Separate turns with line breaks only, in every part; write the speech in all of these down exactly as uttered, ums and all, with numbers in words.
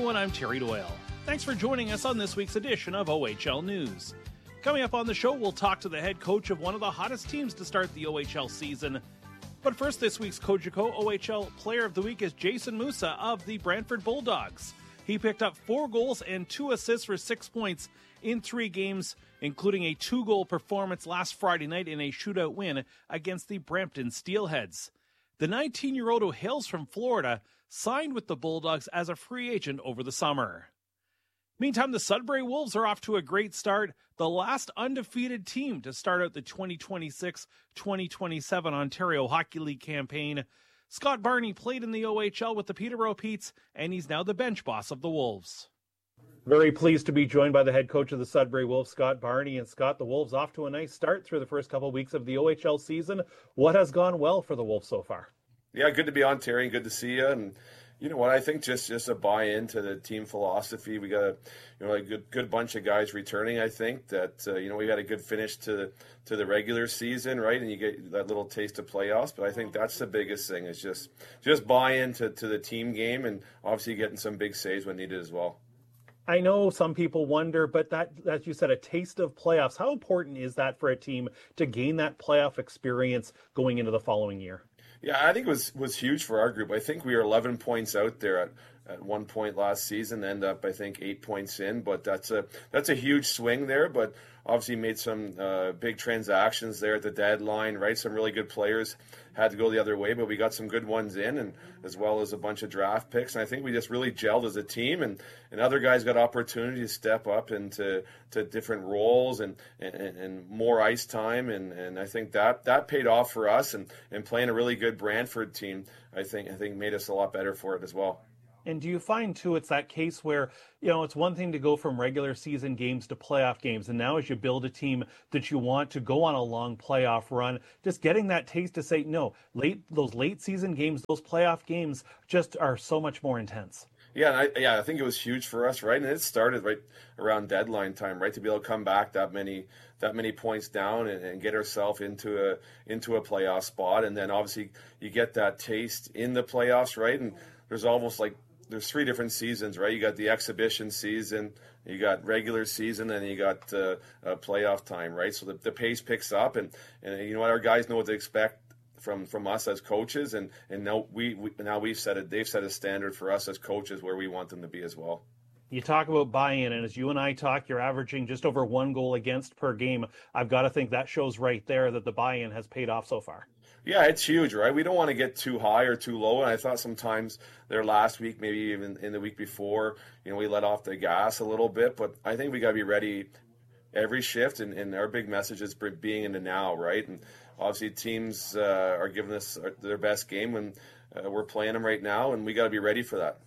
everyone, I'm Terry Doyle. Thanks for joining us on this week's edition of O H L News. Coming up on the show, we'll talk to the head coach of one of the hottest teams to start the O H L season. But first, this week's Cogeco O H L Player of the Week is Jason Musa of the Brantford Bulldogs. He picked up four goals and two assists for six points in three games, including a two-goal performance last Friday night in a shootout win against the Brampton Steelheads. The nineteen-year-old, who hails from Florida, signed with the Bulldogs as a free agent over the summer. Meantime, the Sudbury Wolves are off to a great start, the last undefeated team to start out the twenty twenty-six twenty twenty-seven Ontario Hockey League campaign. Scott Barney played in the O H L with the Peterborough Petes, and he's now the bench boss of the Wolves. Very pleased to be joined by the head coach of the Sudbury Wolves, Scott Barney. And Scott, the Wolves off to a nice start through the first couple of weeks of the O H L season. What has gone well for the Wolves so far?
Yeah, good to be on, Terry. Good to see you. And you know what? I think just, just a buy-in to the team philosophy. We got a you know a good good bunch of guys returning. I think that uh, you know we had a good finish to to the regular season, right? And you get that little taste of playoffs. But I think that's the biggest thing is just just buy into to the team game, and obviously getting some big saves when needed as well.
I know some people wonder, but that, as you said, a taste of playoffs. How important is that for a team to gain that playoff experience going into the following year?
Yeah, I think it was, was huge for our group. I think we were eleven points out there at, at one point last season, end up, I think, eight points in. But that's a that's a huge swing there. But obviously made some uh, big transactions there at the deadline, right? Some really good players had to go the other way, but we got some good ones in, and as well as a bunch of draft picks. And I think we just really gelled as a team, and, and other guys got opportunity to step up into to different roles and, and, and more ice time. And, and I think that, that paid off for us, and, and playing a really good Brantford team, I think, I think made us a lot better for it as well.
And do you find, too, it's that case where, you know, it's one thing to go from regular season games to playoff games, and now as you build a team that you want to go on a long playoff run, just getting that taste to say, no, late those late season games, those playoff games just are so much more intense.
Yeah, and I, yeah, I think it was huge for us, right? And it started right around deadline time, right? To be able to come back that many that many points down and, and get ourselves into a into a playoff spot, and then obviously you get that taste in the playoffs, right? And there's almost like there's three different seasons, right? You got the exhibition season, you got regular season, and you got uh, uh, playoff time, right? So the, the pace picks up, and, and you know what, our guys know what to expect from, from us as coaches, and and now we, we now we've set it. They've set a standard for us as coaches where we want them to be as well.
You talk about buy-in, and as you and I talk, you're averaging just over one goal against per game. I've got to think that shows right there that the buy-in has paid off so far.
Yeah, it's huge, right? We don't want to get too high or too low. And I thought sometimes there last week, maybe even in the week before, you know, we let off the gas a little bit. But I think we got to be ready every shift. And, and our big message is being in the now, right? And obviously teams uh, are giving us their best game when uh, we're playing them right now. And we got to be ready for that.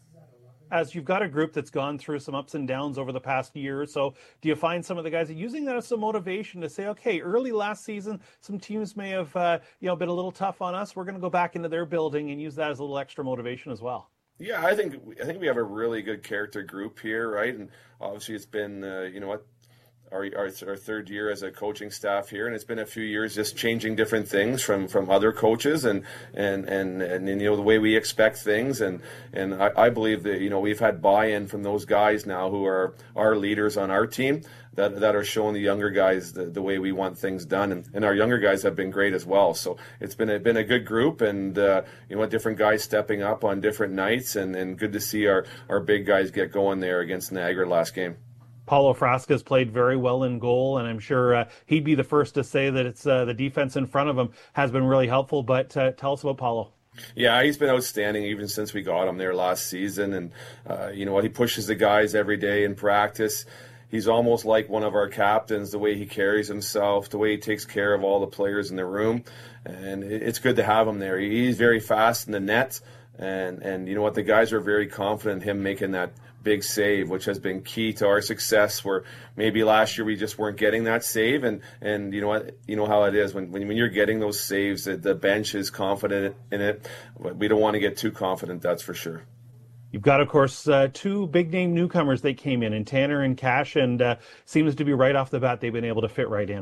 As you've got a group that's gone through some ups and downs over the past year or so, do you find some of the guys are using that as some motivation to say, okay, early last season, some teams may have uh, you know been a little tough on us. We're going to go back into their building and use that as a little extra motivation as well?
Yeah, I think I think we have a really good character group here, right? And obviously it's been, uh, you know what, Our, our our third year as a coaching staff here, and it's been a few years just changing different things from, from other coaches and and, and, and and you know the way we expect things, and and I, I believe that you know we've had buy-in from those guys now who are our leaders on our team that that are showing the younger guys the, the way we want things done, and, and our younger guys have been great as well. So it's been a, been a good group, and uh, you know different guys stepping up on different nights, and, and good to see our, our big guys get going there against Niagara last game.
Paulo Frasca's played very well in goal, and I'm sure uh, he'd be the first to say that it's uh, the defense in front of him has been really helpful. But uh, tell us about Paulo.
Yeah, he's been outstanding even since we got him there last season. And, uh, you know what, he pushes the guys every day in practice. He's almost like one of our captains, the way he carries himself, the way he takes care of all the players in the room. And it's good to have him there. He's very fast in the net. And, and you know what, the guys are very confident in him making that big save, which has been key to our success, where maybe last year we just weren't getting that save. And, and you know what, you know how it is when, when, when you're getting those saves, the, the bench is confident in it. But we don't want to get too confident, that's for sure.
You've got, of course, uh, two big-name newcomers that came in, in Tanner and Cash, and uh, seems to be right off the bat they've been able to fit right in.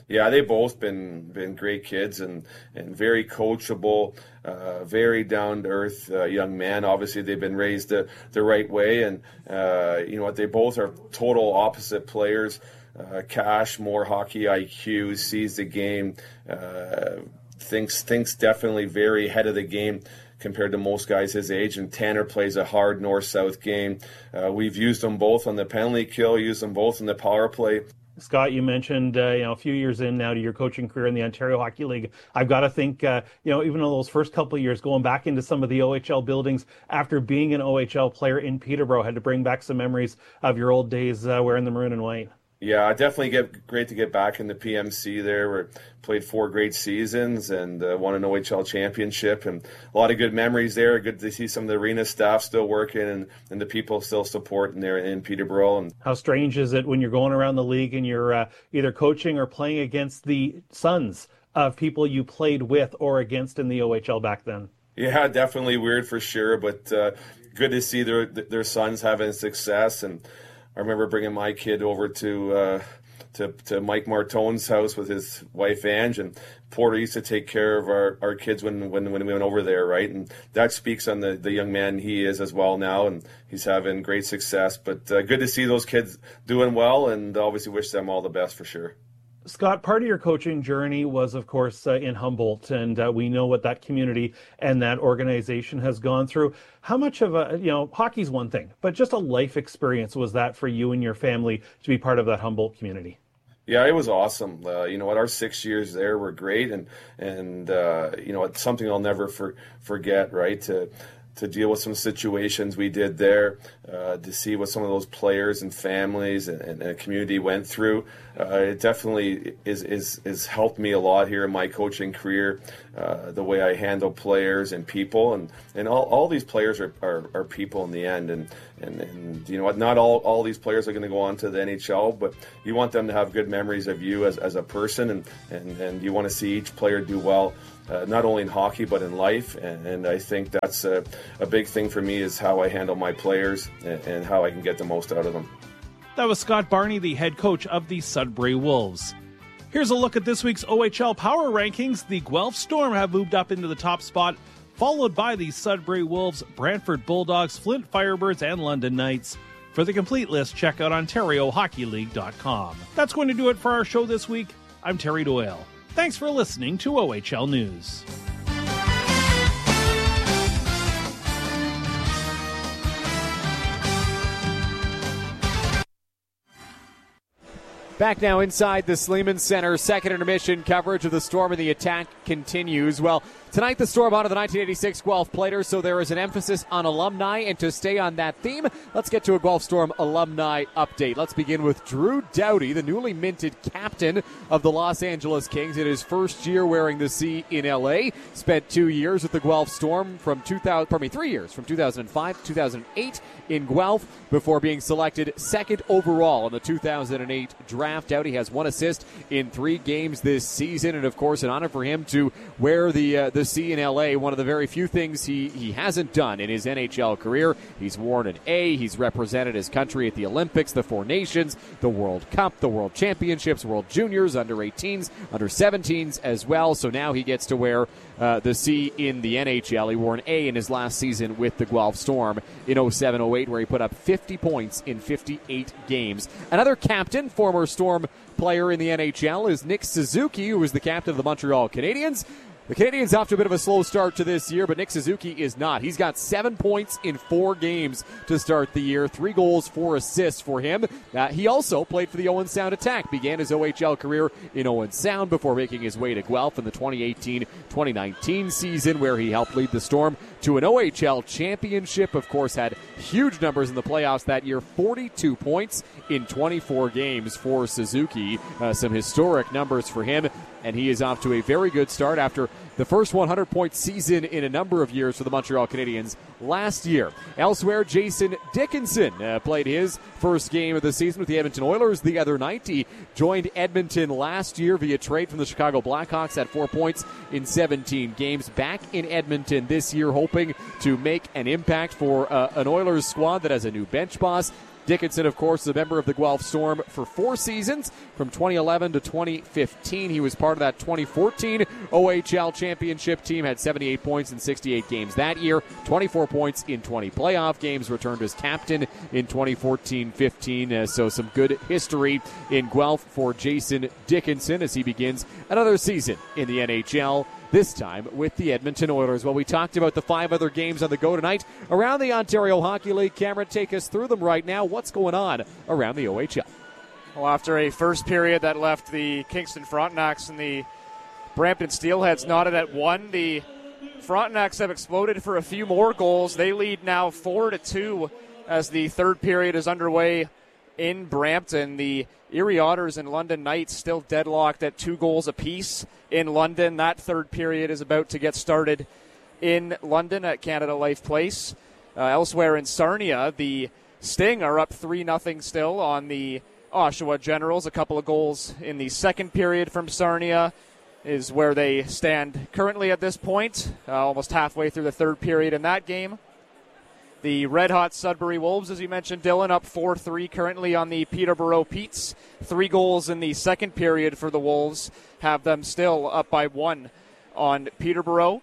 Yeah, they've both been been great kids and, and very coachable, uh, very down-to-earth uh, young men. Obviously, they've been raised the, the right way, and uh, you know what? They both are total opposite players. Uh, Cash, more hockey I Q, sees the game, uh, thinks thinks definitely very ahead of the game compared to most guys his age. And Tanner plays a hard north-south game. Uh, we've used them both on the penalty kill, used them both in the power play.
Scott, you mentioned uh, you know a few years in now to your coaching career in the Ontario Hockey League. I've got to think uh, you know even though those first couple of years going back into some of the O H L buildings after being an O H L player in Peterborough had to bring back some memories of your old days uh, wearing the maroon and white.
Yeah, definitely get great to get back in the P M C there. We played four great seasons and uh, won an O H L championship, and a lot of good memories there. Good to see some of the arena staff still working and, and the people still supporting there in Peterborough. And
how strange is it when you're going around the league and you're uh, either coaching or playing against the sons of people you played with or against in the O H L back then?
Yeah, definitely weird for sure, but uh, good to see their their sons having success. And I remember bringing my kid over to uh, to, to Mike Martone's house with his wife Ange, and Porter used to take care of our, our kids when, when when we went over there, right? And that speaks on the, the young man he is as well now, and he's having great success. But uh, good to see those kids doing well, and obviously wish them all the best for sure.
Scott, part of your coaching journey was, of course, uh, in Humboldt, and uh, we know what that community and that organization has gone through. How much of a, you know, hockey's one thing, but just a life experience was that for you and your family to be part of that Humboldt community?
Yeah, it was awesome. Uh, you know what, our six years there were great, and and uh, you know, it's something I'll never for, forget. Right, to to deal with some situations we did there, uh, to see what some of those players and families and, and, and community went through. Uh, it definitely is, is is helped me a lot here in my coaching career, uh, the way I handle players and people. And, and all, all these players are, are, are people in the end. And, and, and you know what, not all, all these players are going to go on to the N H L, but you want them to have good memories of you as, as a person, and, and, and you want to see each player do well. Uh, not only in hockey but in life, and, and I think that's a, a big thing for me is how I handle my players and, and how I can get the most out of them.
That was Scott Barney, the head coach of the Sudbury Wolves. Here's a look at this week's O H L Power Rankings. The Guelph Storm have moved up into the top spot, followed by the Sudbury Wolves, Brantford Bulldogs, Flint Firebirds, and London Knights. For the complete list, check out Ontario Hockey League dot com. That's going to do it for our show this week. I'm Terry Doyle. Thanks for listening to O H L News.
Back now inside the Sleeman Center. Second intermission coverage of the Storm and the attack continues. Well, tonight the Storm honor the nineteen eighty-six Guelph Platers, so there is an emphasis on alumni. And to stay on that theme, let's get to a Guelph Storm alumni update. Let's begin with Drew Doughty, the newly minted captain of the Los Angeles Kings in his first year wearing the C in L A. Spent two years with the Guelph Storm from two thousand, pardon me, three years from two thousand five to two thousand eight in Guelph before being selected second overall in the two thousand eight draft. Doughty has one assist in three games this season, and of course an honor for him to wear the uh, the C in L A, one of the very few things he, he hasn't done in his N H L career. He's worn an A, he's represented his country at the Olympics, the Four Nations, the World Cup, the World Championships, World Juniors, under eighteens, under seventeens as well, so now he gets to wear uh, the C in the N H L. He wore an A in his last season with the Guelph Storm in oh seven oh eight, where he put up fifty points in fifty-eight games. Another captain, former Storm player in the N H L, is Nick Suzuki, who is the captain of the Montreal Canadiens. The Canadiens off to a bit of a slow start to this year, but Nick Suzuki is not. He's got seven points in four games to start the year, three goals, four assists for him. Uh, he also played for the Owen Sound Attack, began his O H L career in Owen Sound before making his way to Guelph in the twenty eighteen twenty nineteen season, where he helped lead the Storm to an O H L championship. Of course, had huge numbers in the playoffs that year, forty-two points in twenty-four games for Suzuki. Uh, some historic numbers for him, and he is off to a very good start after the first one hundred point season in a number of years for the Montreal Canadiens last year. Elsewhere, Jason Dickinson uh, played his first game of the season with the Edmonton Oilers the other night. He joined Edmonton last year via trade from the Chicago Blackhawks, had four points in seventeen games. Back in Edmonton this year, hoping to make an impact for uh, an Oilers squad that has a new bench boss. Dickinson, of course, is a member of the Guelph Storm for four seasons. From twenty eleven to twenty fifteen, he was part of that twenty fourteen O H L championship team, had seventy-eight points in sixty-eight games that year, twenty-four points in twenty playoff games, returned as captain in twenty fourteen fifteen. Uh, so some good history in Guelph for Jason Dickinson as he begins another season in the N H L. This time with the Edmonton Oilers. Well, we talked about the five other games on the go tonight around the Ontario Hockey League. Cameron, take us through them right now. What's going on around the O H L?
Well, after a first period that left the Kingston Frontenacs and the Brampton Steelheads knotted at one, the Frontenacs have exploded for a few more goals. They lead now four to two as the third period is underway in Brampton. The Erie Otters and London Knights still deadlocked at two goals apiece in London. That third period is about to get started in London at Canada Life Place. Uh, elsewhere in Sarnia, the Sting are up three nothing still on the Oshawa Generals. A couple of goals in the second period from Sarnia is where they stand currently at this point, uh, almost halfway through the third period in that game. The red-hot Sudbury Wolves, as you mentioned, Dylan, up four three currently on the Peterborough Petes. Three goals in the second period for the Wolves have them still up by one on Peterborough.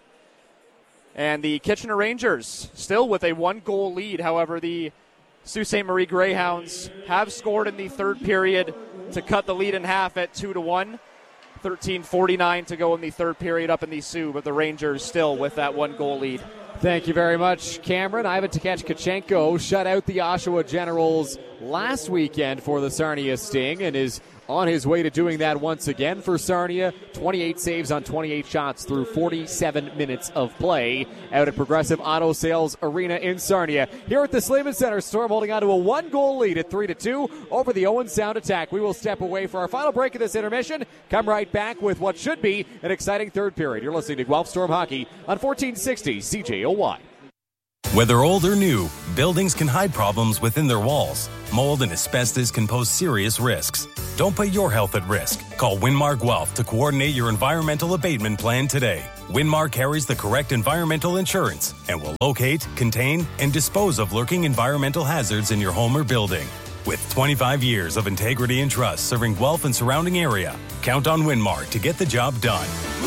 And the Kitchener Rangers still with a one-goal lead. However, the Sault Ste. Marie Greyhounds have scored in the third period to cut the lead in half at two to one. thirteen forty-nine to go in the third period up in the Sioux, but the Rangers still with that one-goal lead.
Thank you very much, Cameron. Ivan Tkachuk shut out the Oshawa Generals last weekend for the Sarnia Sting and is on his way to doing that once again for Sarnia. twenty-eight saves on twenty-eight shots through forty-seven minutes of play out at Progressive Auto Sales Arena in Sarnia. Here at the Sleeman Center, Storm holding on to a one-goal lead at three to two over the Owen Sound Attack. We will step away for our final break of this intermission. Come right back with what should be an exciting third period. You're listening to Guelph Storm Hockey on fourteen sixty C J O Y.
Whether old or new, buildings can hide problems within their walls. Mold and asbestos can pose serious risks. Don't put your health at risk. Call Winmar Guelph to coordinate your environmental abatement plan today. Winmar carries the correct environmental insurance and will locate, contain, and dispose of lurking environmental hazards in your home or building. With twenty-five years of integrity and trust serving Guelph and surrounding area, count on Winmar to get the job done.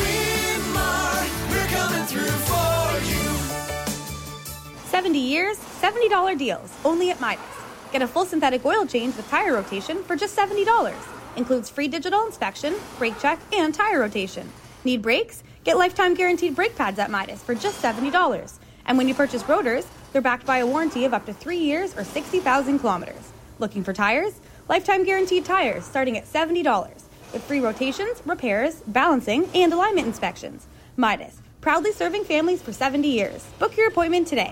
Winmar, we're coming through for you.
seventy years, seventy dollars deals, only at Midas. Get a full synthetic oil change with tire rotation for just seventy dollars. Includes free digital inspection, brake check, and tire rotation. Need brakes? Get lifetime guaranteed brake pads at Midas for just seventy dollars. And when you purchase rotors, they're backed by a warranty of up to three years or sixty thousand kilometers. Looking for tires? Lifetime guaranteed tires starting at seventy dollars. With free rotations, repairs, balancing, and alignment inspections. Midas, proudly serving families for seventy years. Book your appointment today.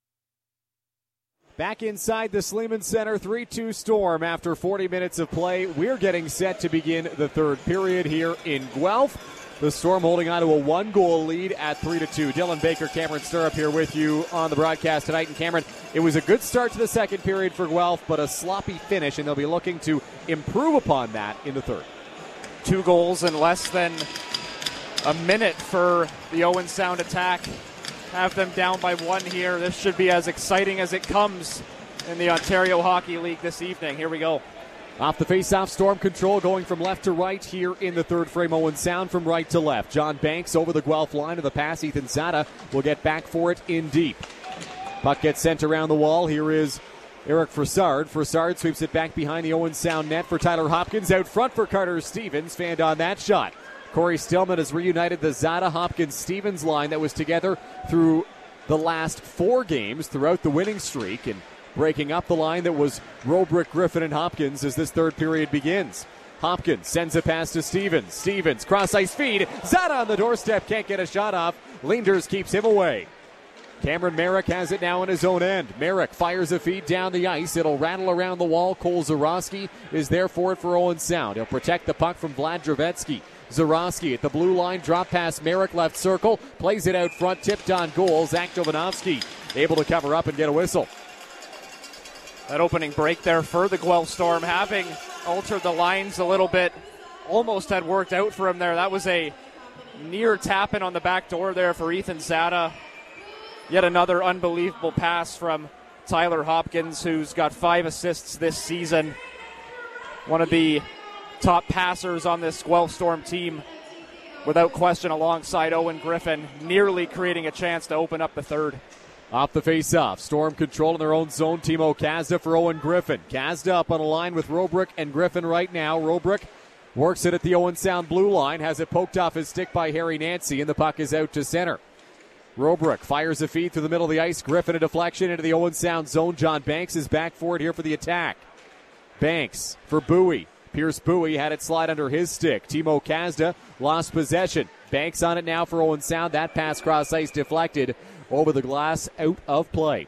Back inside the Sleeman Center, three two Storm after forty minutes of play. We're getting set to begin the third period here in Guelph. The Storm holding on to a one-goal lead at three to two. Dylan Baker, Cameron Stirrup here with you on the broadcast tonight. And Cameron, it was a good start to the second period for Guelph, but a sloppy finish, and they'll be looking to improve upon that in the third.
Two goals in less than a minute for the Owen Sound Attack. Have them down by one here. This should be as exciting as it comes in the Ontario Hockey League this evening. Here we go.
Off the face-off, Storm control going from left to right here in the third frame. Owen Sound from right to left. John Banks over the Guelph line of the pass. Ethan Zada will get back for it in deep. Puck gets sent around the wall. Here is Eric Frassard. Frassard sweeps it back behind the Owen Sound net for Tyler Hopkins. Out front for Carter Stevens. Fanned on that shot. Corey Stillman has reunited the Zada-Hopkins-Stevens line that was together through the last four games throughout the winning streak, and breaking up the line that was Robrick, Griffin, and Hopkins as this third period begins. Hopkins sends a pass to Stevens. Stevens, cross-ice feed. Zada on the doorstep, can't get a shot off. Leanders keeps him away. Cameron Merrick has it now on his own end. Merrick fires a feed down the ice. It'll rattle around the wall. Cole Zarowski is there for it for Owen Sound. He'll protect the puck from Vlad Dravetsky. Zarowski at the blue line, drop pass, Merrick left circle, plays it out front, tipped on goal. Zach Jovanovski able to cover up and get a whistle.
That opening break there for the Guelph Storm, having altered the lines a little bit, almost had worked out for him there. That was a near tap in on the back door there for Ethan Zada. Yet another unbelievable pass from Tyler Hopkins, who's got five assists this season. One of the top passers on this Guelph Storm team, without question, alongside Owen Griffin, nearly creating a chance to open up the third.
Off the face-off, Storm control in their own zone. Timo Kazda for Owen Griffin. Kazda up on a line with Robrick and Griffin right now. Robrick works it at the Owen Sound blue line, has it poked off his stick by Harry Nancy, and the puck is out to center. Robrick fires a feed through the middle of the ice. Griffin a deflection into the Owen Sound zone. John Banks is back for it here for the attack. Banks for Bowie. Pierce Bowie had it slide under his stick. Timo Kazda lost possession. Banks on it now for Owen Sound. That pass cross ice deflected over the glass, out of play.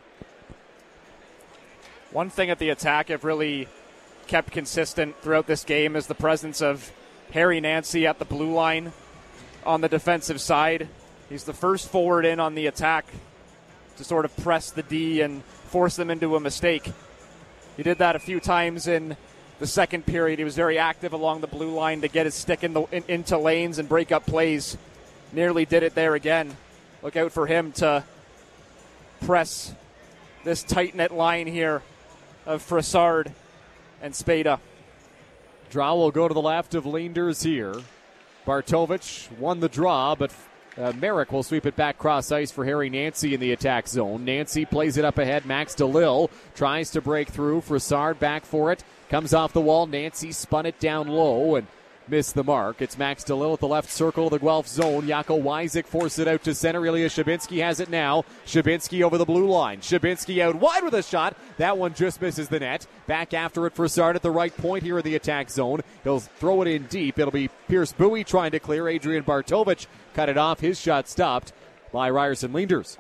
One thing at the attack have really kept consistent throughout this game is the presence of Harry Nancy at the blue line on the defensive side. He's the first forward in on the attack to sort of press the D and force them into a mistake. He did that a few times in the second period. He was very active along the blue line to get his stick in the, in, into lanes and break up plays. Nearly did it there again. Look out for him to press this tight net line here of Frassard and Spada.
Draw will go to the left of Leenders here. Bartovich won the draw, but uh, Merrick will sweep it back cross ice for Harry Nancy in the attack zone. Nancy plays it up ahead. Max DeLille tries to break through. Frassard back for it. Comes off the wall. Nancy spun it down low and missed the mark. It's Max DeLille at the left circle of the Guelph zone. Jaco Wyzik forced it out to center. Ilya Shabinski has it now. Shabinski over the blue line. Shabinski out wide with a shot. That one just misses the net. Back after it for Sard at the right point here in the attack zone. He'll throw it in deep. It'll be Pierce Bowie trying to clear. Adrian Bartovich cut it off. His shot stopped by Ryerson Leenders.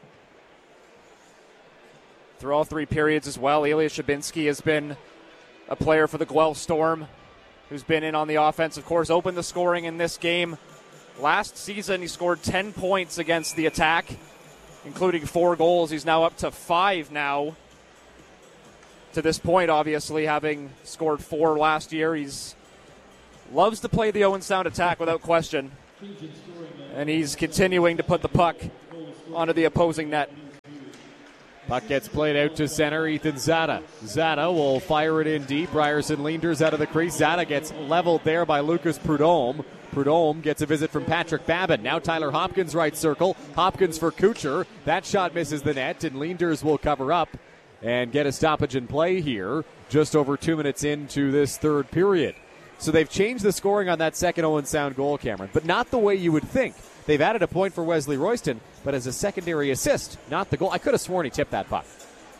Through all three periods as well, Ilya Shabinski has been a player for the Guelph Storm who's been in on the offense, of course, opened the scoring in this game. Last season, he scored ten points against the attack, including four goals. He's now up to five now. To this point, obviously, having scored four last year, he's loves to play the Owen Sound attack without question. And he's continuing to put the puck onto the opposing net.
Puck gets played out to center. Ethan Zada. Zada will fire it in deep. Ryerson Leenders out of the crease. Zada gets leveled there by Lucas Prudhomme. Prudhomme gets a visit from Patrick Babin. Now Tyler Hopkins right circle. Hopkins for Kucher. That shot misses the net, and Leenders will cover up and get a stoppage in play here just over two minutes into this third period. So they've changed the scoring on that second Owen Sound goal, Cameron, but not the way you would think. They've added a point for Wesley Royston, but as a secondary assist, not the goal. I could have sworn he tipped that puck.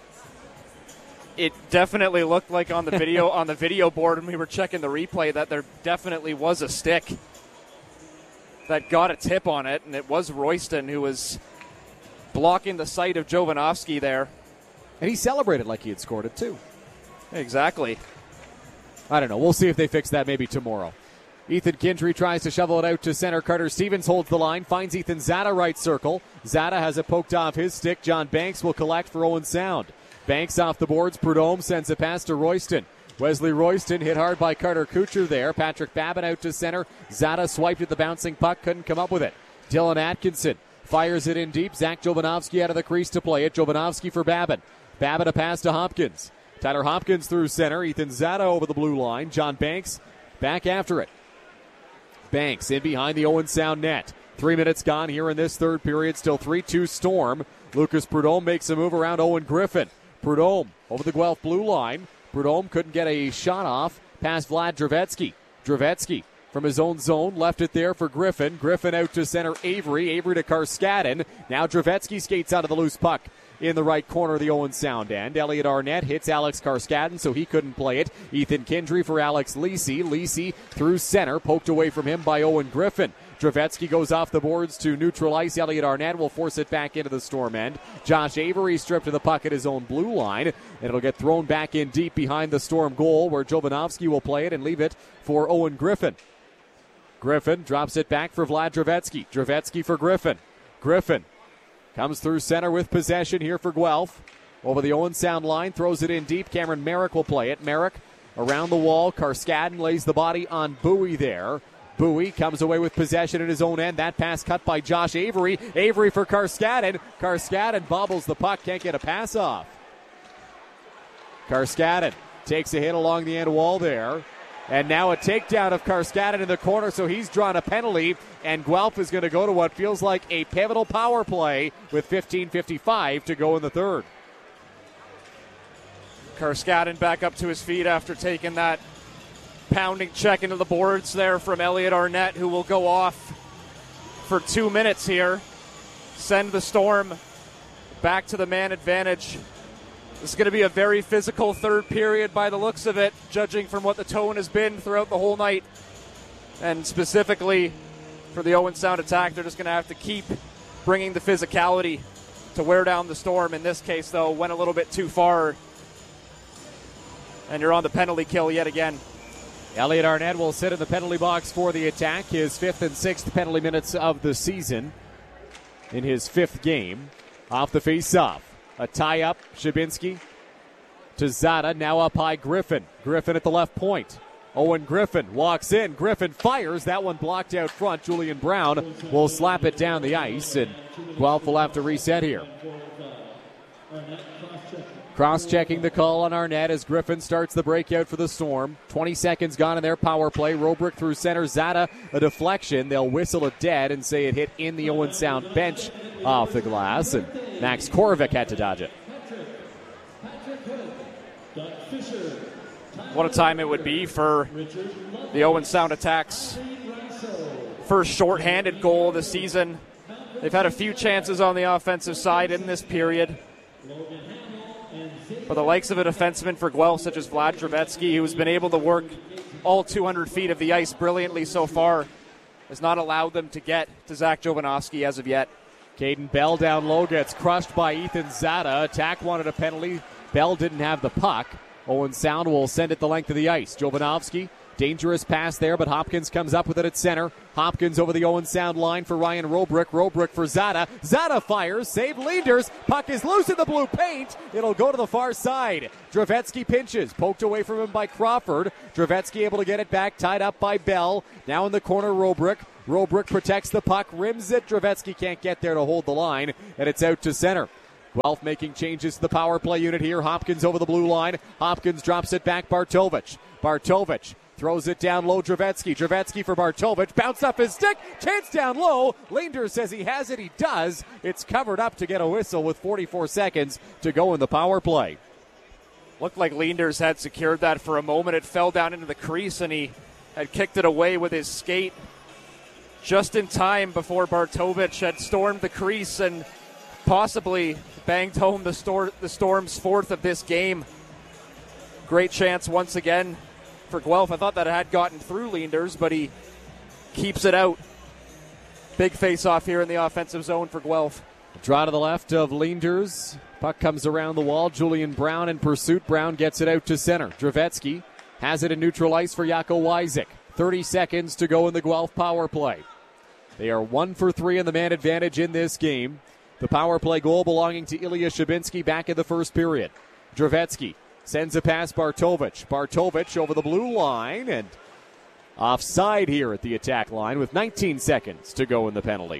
It definitely looked like on the video on the video board when we were checking the replay that there definitely was a stick that got a tip on it, and it was Royston who was blocking the sight of Jovanovski there.
And he celebrated like he had scored it, too.
Exactly.
I don't know. We'll see if they fix that maybe tomorrow. Ethan Kindry tries to shovel it out to center. Carter Stevens holds the line, finds Ethan Zada right circle. Zada has it poked off his stick. John Banks will collect for Owen Sound. Banks off the boards. Prudhomme sends a pass to Royston. Wesley Royston hit hard by Carter Kucher there. Patrick Babin out to center. Zada swiped at the bouncing puck, couldn't come up with it. Dylan Atkinson fires it in deep. Zach Jovanovski out of the crease to play it. Jovanovski for Babin. Babin a pass to Hopkins. Tyler Hopkins through center. Ethan Zada over the blue line. John Banks back after it. Banks in behind the Owen Sound net. Three minutes gone here in this third period. Still three two Storm. Lucas Prudhomme makes a move around Owen Griffin. Prudhomme over the Guelph blue line. Prudhomme couldn't get a shot off past Vlad Dravetsky. Dravetsky from his own zone left it there for Griffin. Griffin out to center Avery. Avery to Karskadin. Now Dravetsky skates out of the loose puck in the right corner of the Owen Sound end. Elliot Arnett hits Alex Karskadin, so he couldn't play it. Ethan Kindry for Alex Lisi. Lisi through center, poked away from him by Owen Griffin. Dravetsky goes off the boards to neutral ice. Elliot Arnett will force it back into the Storm end. Josh Avery stripped of the puck at his own blue line, and it'll get thrown back in deep behind the Storm goal, where Jovanovski will play it and leave it for Owen Griffin. Griffin drops it back for Vlad Dravetsky. Dravetsky for Griffin. Griffin comes through center with possession here for Guelph. Over the Owen Sound line, throws it in deep. Cameron Merrick will play it. Merrick around the wall. Karskadin lays the body on Bowie there. Bowie comes away with possession at his own end. That pass cut by Josh Avery. Avery for Karskadin. Karskadin bobbles the puck, can't get a pass off. Karskanen takes a hit along the end wall there. And now a takedown of Karskanen in the corner, so he's drawn a penalty, and Guelph is going to go to what feels like a pivotal power play with fifteen fifty-five to go in the third.
Karskanen back up to his feet after taking that pounding check into the boards there from Elliot Arnett, who will go off for two minutes here. Send the Storm back to the man advantage. This is going to be a very physical third period by the looks of it, judging from what the tone has been throughout the whole night. And specifically for the Owen Sound attack, they're just going to have to keep bringing the physicality to wear down the Storm. In this case, though, went a little bit too far. And you're on the penalty kill yet again.
Elliot Arnett will sit in the penalty box for the attack, his fifth and sixth penalty minutes of the season in his fifth game. Off the face-off. A tie-up, Szczebinski to Zada, now up high Griffin. Griffin at the left point. Owen Griffin walks in. Griffin fires. That one blocked out front. Julian Brown will slap it down the ice, and Guelph will have to reset here. Cross-checking the call on Arnett as Griffin starts the breakout for the Storm. twenty seconds gone in their power play. Robrick through center. Zada, a deflection. They'll whistle it dead and say it hit in the Owen Sound bench off the glass, and Max Korvik had to dodge it.
What a time it would be for the Owen Sound Attack's first shorthanded goal of the season. They've had a few chances on the offensive side in this period. But the likes of a defenseman for Guelph, such as Vlad Trevetsky, who's been able to work all two hundred feet of the ice brilliantly so far, has not allowed them to get to Zach Jovanovski as of yet.
Caden Bell down low gets crushed by Ethan Zada. Attack wanted a penalty. Bell didn't have the puck. Owen Sound will send it the length of the ice. Jovanovski, dangerous pass there, but Hopkins comes up with it at center. Hopkins over the Owen Sound line for Ryan Robrick. Robrick for Zada. Zada fires, save Leaders. Puck is loose in the blue paint. It'll go to the far side. Dravetsky pinches, poked away from him by Crawford. Dravetsky able to get it back, tied up by Bell. Now in the corner, Robrick. Robrick protects the puck, rims it. Dravetsky can't get there to hold the line, and it's out to center. Guelph making changes to the power play unit here. Hopkins over the blue line. Hopkins drops it back. Bartovich. Bartovich throws it down low. Dravetsky. Dravetsky for Bartovich. Bounce up his stick. Chance down low. Leander says he has it. He does. It's covered up to get a whistle with forty-four seconds to go in the power play.
Looked like Leanders had secured that for a moment. It fell down into the crease, and he had kicked it away with his skate just in time before Bartovich had stormed the crease and possibly banged home the, stor- the Storm's fourth of this game. Great chance once again for Guelph. I thought that it had gotten through Leanders, but he keeps it out. Big face-off here in the offensive zone for Guelph.
Draw to the left of Leanders. Puck comes around the wall. Julian Brown in pursuit. Brown gets it out to center. Dravetsky has it in neutral ice for Jaco Wyzik. thirty seconds to go in the Guelph power play. They are one for three in the man advantage in this game. The power play goal belonging to Ilya Szczebinski back in the first period. Dravetsky sends a pass Bartovich. Bartovich over the blue line and offside here at the attack line with nineteen seconds to go in the penalty.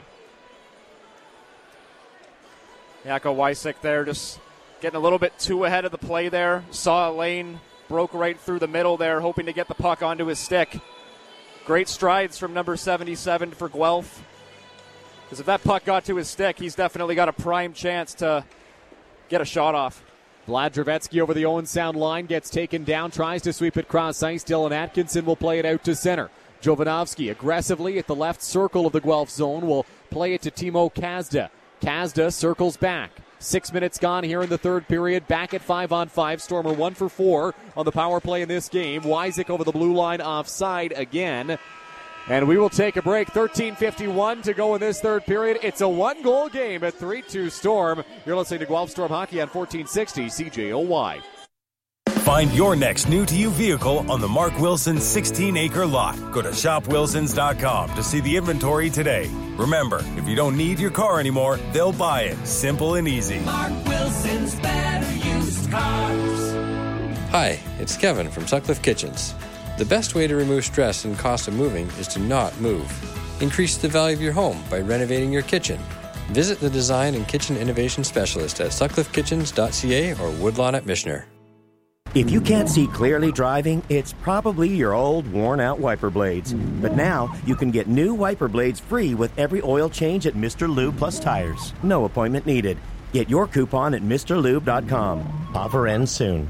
Jaco Wyzik there just getting a little bit too ahead of the play there. Saw a lane, broke right through the middle there, hoping to get the puck onto his stick. Great strides from number seventy-seven for Guelph. Because if that puck got to his stick, he's definitely got a prime chance to get a shot off.
Vlad Dravetsky over the Owen Sound line gets taken down, tries to sweep it cross ice. Dylan Atkinson will play it out to center. Jovanovski aggressively at the left circle of the Guelph zone will play it to Timo Kazda. Kazda circles back. Six minutes gone here in the third period. Back at five on five. Stormer one for four on the power play in this game. Wyzik over the blue line offside again. And we will take a break. thirteen fifty-one to go in this third period. It's a one-goal game at three two Storm. You're listening to Guelph Storm Hockey on fourteen sixty C J O Y.
Find your next new-to-you vehicle on the Mark Wilson sixteen-acre lot. Go to shop wilsons dot com to see the inventory today. Remember, if you don't need your car anymore, they'll buy it. Simple and easy.
Mark Wilson's better used cars.
Hi, it's Kevin from Sutcliffe Kitchens. The best way to remove stress and cost of moving is to not move. Increase the value of your home by renovating your kitchen. Visit the Design and Kitchen Innovation Specialist at sutcliffe kitchens dot c a or Woodlawn at Michener.
If you can't see clearly driving, it's probably your old, worn-out wiper blades. But now, you can get new wiper blades free with every oil change at Mister Lube Plus Tires. No appointment needed. Get your coupon at Mr Lube dot com. Offer ends soon.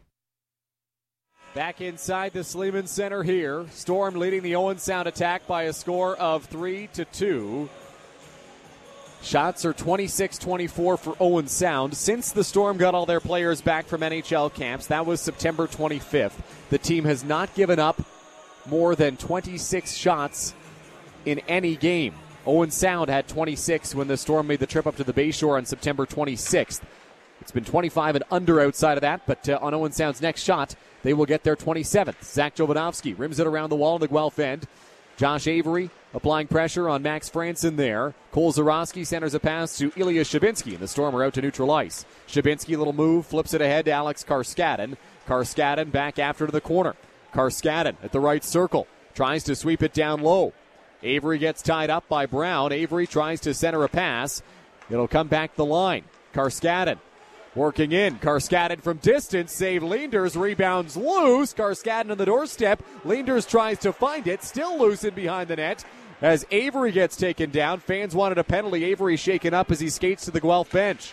Back inside the Sleeman Center here. Storm leading the Owen Sound attack by a score of three to two. Shots are twenty-six twenty-four for Owen Sound. Since the Storm got all their players back from N H L camps, that was September twenty-fifth, the team has not given up more than twenty-six shots in any game. Owen Sound had twenty-six when the Storm made the trip up to the Bayshore on September twenty-sixth. It's been twenty-five and under outside of that, but uh, on Owen Sound's next shot, they will get their twenty-seventh. Zach Jovanovski rims it around the wall in the Guelph end. Josh Avery applying pressure on Max Franson there. Cole Zarowski centers a pass to Ilya Shabinski, and the Storm are out to neutral ice. Shabinski, little move, flips it ahead to Alex Karskadin. Karskadin back after to the corner. Karskadin at the right circle. Tries to sweep it down low. Avery gets tied up by Brown. Avery tries to center a pass. It'll come back the line. Karskadin working in. Karskadin from distance. Save Leenders. Rebounds loose. Karskadin on the doorstep. Leenders tries to find it. Still loose in behind the net as Avery gets taken down. Fans wanted a penalty. Avery shaken up as he skates to the Guelph bench.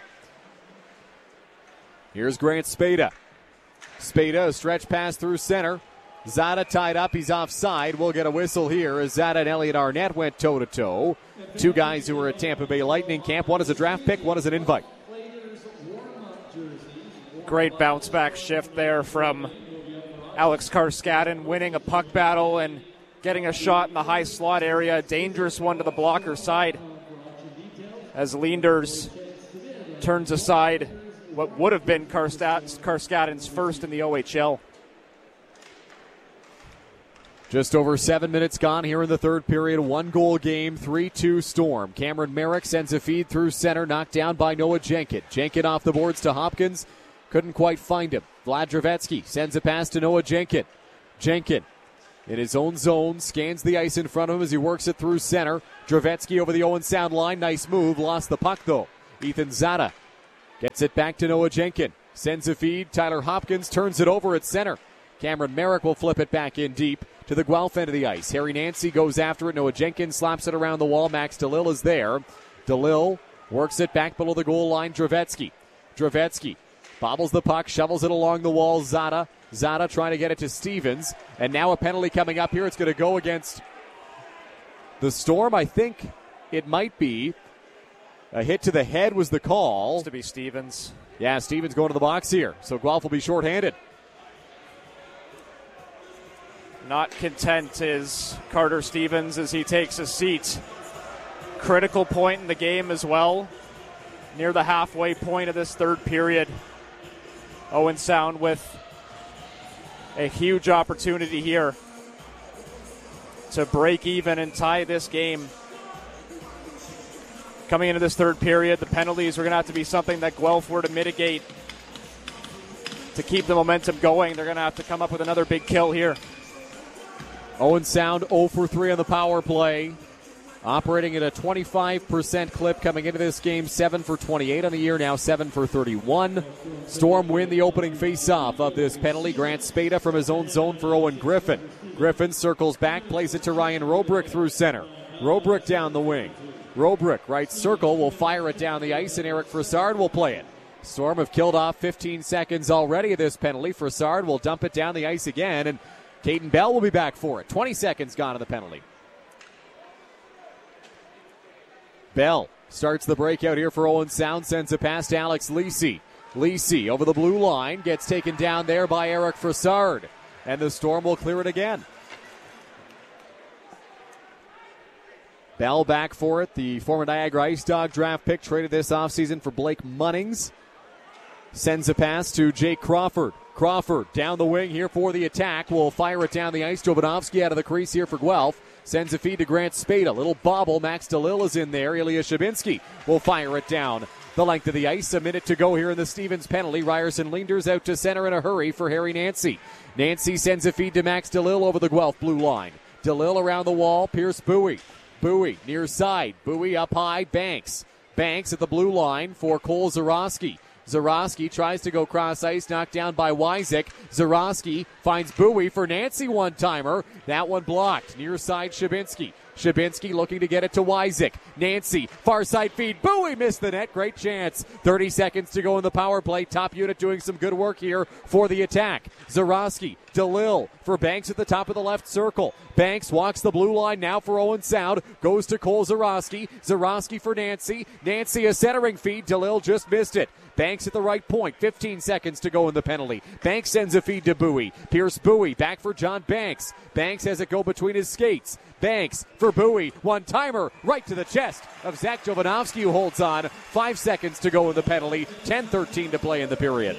Here's Grant Spada. Spada, a stretch pass through center. Zada tied up. He's offside. We'll get a whistle here as Zada and Elliot Arnett went toe-to-toe. Two guys who were at Tampa Bay Lightning camp. One is a draft pick. One is an invite.
Great bounce back shift there from Alex Karskadin, winning a puck battle and getting a shot in the high slot area. A dangerous one to the blocker side as Leenders turns aside what would have been Karskadin's first in the O H L.
Just over seven minutes gone here in the third period. One goal game, three two Storm. Cameron Merrick sends a feed through center, knocked down by Noah Jenkin. Jenkin off the boards to Hopkins. Couldn't quite find him. Vlad Dravetsky sends a pass to Noah Jenkin. Jenkin in his own zone, scans the ice in front of him as he works it through center. Dravetsky over the Owen Sound line. Nice move. Lost the puck, though. Ethan Zada gets it back to Noah Jenkin. Sends a feed. Tyler Hopkins turns it over at center. Cameron Merrick will flip it back in deep to the Guelph end of the ice. Harry Nancy goes after it. Noah Jenkins slaps it around the wall. Max DeLille is there. DeLille works it back below the goal line. Dravetsky. Dravetsky bobbles the puck, shovels it along the wall. Zada. Zada trying to get it to Stevens. And now a penalty coming up here. It's going to go against the Storm. I think it might be. A hit to the head was the call.
It's to be Stevens.
Yeah, Stevens going to the box here. So Guelph will be shorthanded.
Not content is Carter Stevens as he takes a seat. Critical point in the game as well. Near the halfway point of this third period. Owen Sound with a huge opportunity here to break even and tie this game. Coming into this third period, the penalties are going to have to be something that Guelph were to mitigate to keep the momentum going. They're going to have to come up with another big kill here.
Owen Sound oh for three on the power play. Operating at a twenty-five percent clip coming into this game. seven for twenty-eight on the year, now seven for thirty-one. Storm win the opening face-off of this penalty. Grant Spada from his own zone for Owen Griffin. Griffin circles back, plays it to Ryan Robrick through center. Robrick down the wing. Robrick, right circle, will fire it down the ice, and Eric Frassard will play it. Storm have killed off fifteen seconds already of this penalty. Frassard will dump it down the ice again, and Caden Bell will be back for it. twenty seconds gone of the penalty. Bell starts the breakout here for Owen Sound, sends a pass to Alex Lisi. Lisi over the blue line, gets taken down there by Eric Frassard, and the Storm will clear it again. Bell back for it, the former Niagara Ice Dog draft pick, traded this offseason for Blake Munnings. Sends a pass to Jake Crawford. Crawford down the wing here for the attack. Will fire it down the ice. Jovanovski out of the crease here for Guelph. Sends a feed to Grant Spada. Little bobble. Max DeLille is in there. Ilya Shabinski will fire it down the length of the ice. A minute to go here in the Stevens penalty. Ryerson Leenders out to center in a hurry for Harry Nancy. Nancy sends a feed to Max DeLille over the Guelph blue line. DeLille around the wall. Pierce Bowie. Bowie near side. Bowie up high. Banks. Banks at the blue line for Cole Zarowski. Zarowski tries to go cross ice, knocked down by Wyzik. Zarowski finds Bowie for Nancy one-timer. That one blocked. Near side, Shabinski. Shabinski looking to get it to Wyzik. Nancy, far side feed. Bowie missed the net. Great chance. thirty seconds to go in the power play. Top unit doing some good work here for the attack. Zarowski, DeLille for Banks at the top of the left circle. Banks walks the blue line now for Owen Sound. Goes to Cole Zarowski. Zarowski for Nancy. Nancy a centering feed. DeLille just missed it. Banks at the right point. fifteen seconds to go in the penalty. Banks sends a feed to Bowie. Pierce Bowie back for John Banks. Banks has it go between his skates. Banks for Bowie. One-timer right to the chest of Zach Jovanovski, who holds on. Five seconds to go in the penalty. ten thirteen to play in the period.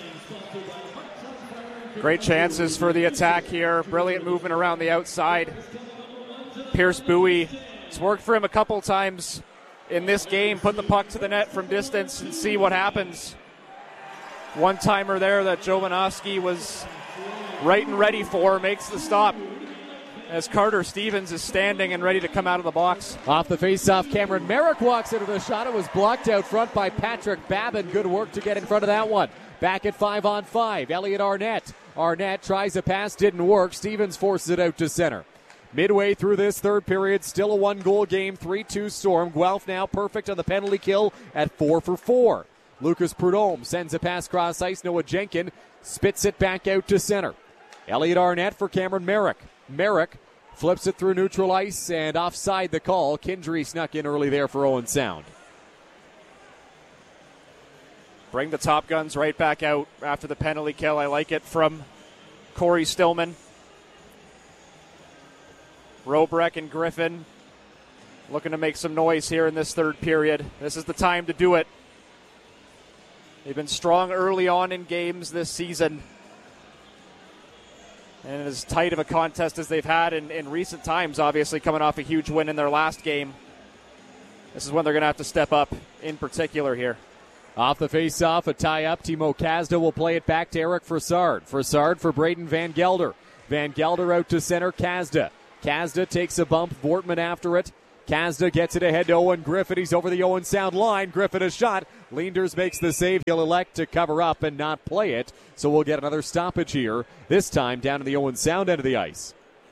Great chances for the attack here. Brilliant movement around the outside. Pierce Bowie, it's worked for him a couple times in this game. Put the puck to the net from distance and see what happens. One-timer there that Jovanovski was right and ready for. Makes the stop as Carter Stevens is standing and ready to come out of the box.
Off the face-off, Cameron Merrick walks into the shot. It was blocked out front by Patrick Babin. Good work to get in front of that one. Back at five on five, Elliot Arnett. Arnett tries a pass, didn't work. Stevens forces it out to center. Midway through this third period, still a one-goal game, three two Storm. Guelph now perfect on the penalty kill at four for four. Lucas Prudhomme sends a pass cross ice. Noah Jenkin spits it back out to center. Elliot Arnett for Cameron Merrick. Merrick flips it through neutral ice and offside the call. Kindry snuck in early there for Owen Sound.
Bring the Top Guns right back out after the penalty kill. I like it from Corey Stillman. Robrek and Griffin looking to make some noise here in this third period. This is the time to do it. They've been strong early on in games this season. And as tight of a contest as they've had in, in recent times, obviously coming off a huge win in their last game. This is when they're going to have to step up in particular here.
Off the face-off, a tie-up. Timo Kazda will play it back to Eric Frassard. Frassard for Braden Van Gelder. Van Gelder out to center, Kazda. Kazda takes a bump, Vortman after it. Kazda gets it ahead to Owen Griffin. He's over the Owen Sound line. Griffin a shot. Leenders makes the save. He'll elect to cover up and not play it. So we'll get another stoppage here, this time down to the Owen Sound end of the ice.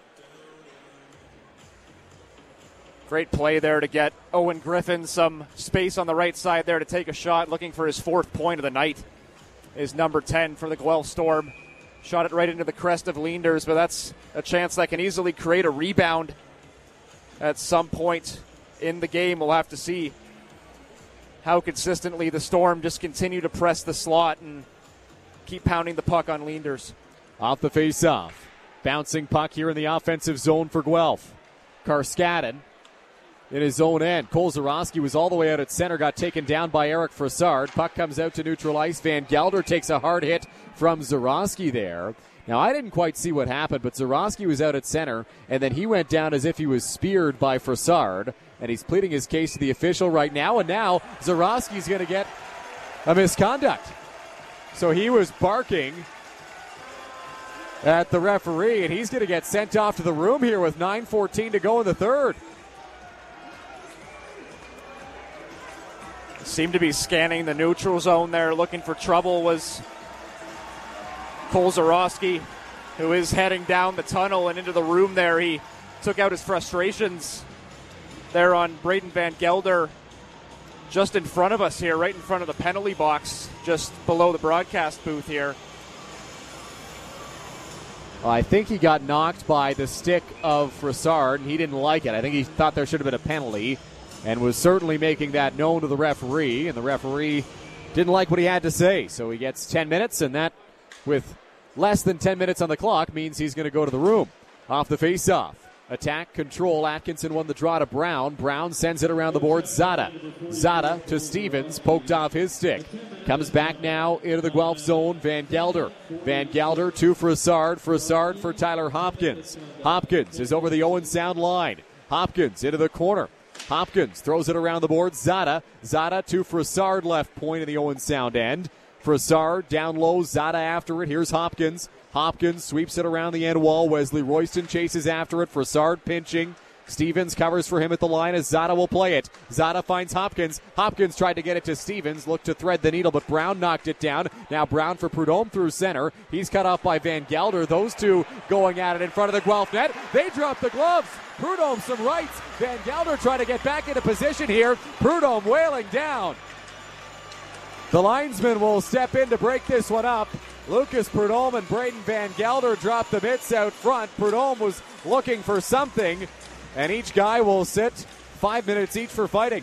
Great play there to get Owen Griffin some space on the right side there to take a shot, looking for his fourth point of the night. Is number ten for the Guelph Storm. Shot it right into the crest of Leenders, but that's a chance that can easily create a rebound at some point in the game. We'll have to see how consistently the Storm just continue to press the slot and keep pounding the puck on Leenders.
Off the face-off. Bouncing puck here in the offensive zone for Guelph. Karskanen in his own end. Cole Zarowski was all the way out at center, got taken down by Eric Frassard. Puck comes out to neutral ice. Van Gelder takes a hard hit from Zarowski there. Now, I didn't quite see what happened, but Zarowski was out at center, and then he went down as if he was speared by Frassard, and he's pleading his case to the official right now, and now Zarowski's going to get a misconduct. So he was barking at the referee, and he's going to get sent off to the room here with nine fourteen to go in the third.
Seemed to be scanning the neutral zone there, looking for trouble was Cole Zarowski, who is heading down the tunnel and into the room there. He took out his frustrations there on Braden Van Gelder just in front of us here, right in front of the penalty box, just below the broadcast booth here.
Well, I think he got knocked by the stick of Frassard, and he didn't like it. I think he thought there should have been a penalty and was certainly making that known to the referee, and the referee didn't like what he had to say. So he gets ten minutes, and that, with less than ten minutes on the clock, means he's going to go to the room. Off the face-off. Attack, control. Atkinson won the draw to Brown. Brown sends it around the board. Zada. Zada to Stevens. Poked off his stick. Comes back now into the Guelph zone. Van Gelder. Van Gelder to Frassard. Frassard for Tyler Hopkins. Hopkins is over the Owen Sound line. Hopkins into the corner. Hopkins throws it around the board. Zada. Zada to Frassard, left point in the Owen Sound end. Frassard down low. Zada after it. Here's Hopkins. Hopkins sweeps it around the end wall. Wesley Royston chases after it. Frassard pinching. Stevens covers for him at the line as Zada will play it. Zada finds Hopkins. Hopkins tried to get it to Stevens, looked to thread the needle, but Brown knocked it down. Now Brown for Prudhomme through center. He's cut off by Van Gelder. Those two going at it in front of the Guelph net. They drop the gloves. Prudhomme some rights. Van Gelder trying to get back into position here. Prudhomme wailing down. The linesman will step in to break this one up. Lucas Prudhomme and Braden Van Gelder drop the mitts out front. Prudhomme was looking for something, and each guy will sit five minutes each for fighting.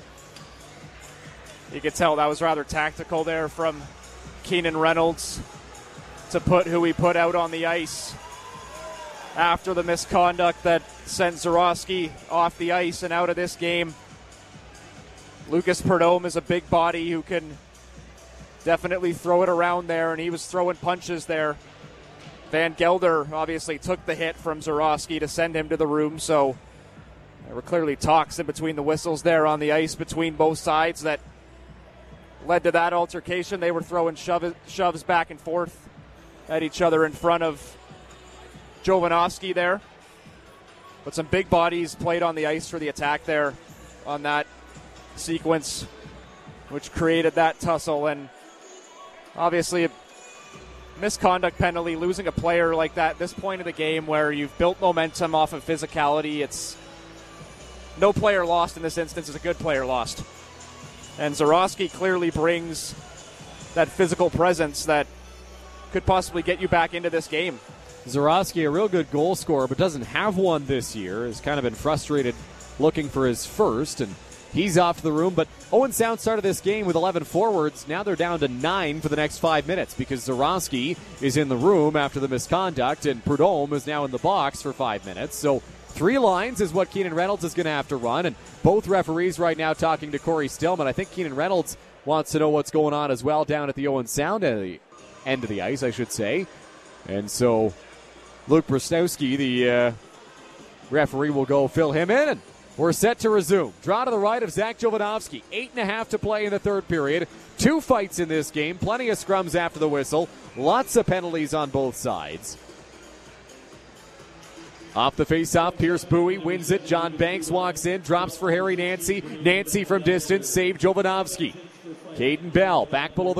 You could tell that was rather tactical there from Keenan Reynolds to put who he put out on the ice after the misconduct that sent Zorowski off the ice and out of this game. Lucas Prudhomme is a big body who can definitely throw it around there, and he was throwing punches there. Van Gelder obviously took the hit from Zorowski to send him to the room, so there were clearly talks in between the whistles there on the ice between both sides that led to that altercation. They were throwing shove, shoves back and forth at each other in front of Jovanovski there. But some big bodies played on the ice for the attack there on that sequence, which created that tussle. And obviously a misconduct penalty, losing a player like that at this point of the game where you've built momentum off of physicality. It's no player lost in this instance is a good player lost. And Zorowski clearly brings that physical presence that could possibly get you back into this game.
Zorowski, a real good goal scorer, but doesn't have one this year. Has kind of been frustrated looking for his first, and he's off to the room. But Owen Sound started this game with eleven forwards. Now they're down to nine for the next five minutes because Zorowski is in the room after the misconduct, and Prudhomme is now in the box for five minutes. So three lines is what Keenan Reynolds is going to have to run, and both referees right now talking to Corey Stillman. I think Keenan Reynolds wants to know what's going on as well down at the Owen Sound end of the, end of the ice, I should say. And so Luke Brustowski, the uh, referee, will go fill him in, and we're set to resume. Draw to the right of Zach Jovanovski. Eight and a half to play in the third period. Two fights in this game. Plenty of scrums after the whistle. Lots of penalties on both sides. Off the face-off, Pierce Bowie wins it. John Banks walks in, drops for Harry Nancy. Nancy from distance, save Jovanovski. Caden Bell back below the